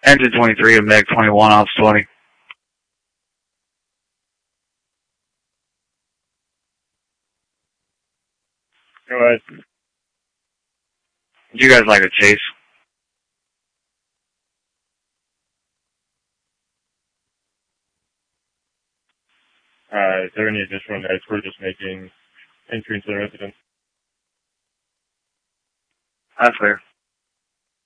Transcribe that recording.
Engine 23 of Meg 21, ops 20. Go ahead. Would you guys like a chase? Is there any additional notes? We're just making entry into the residence. That's fair.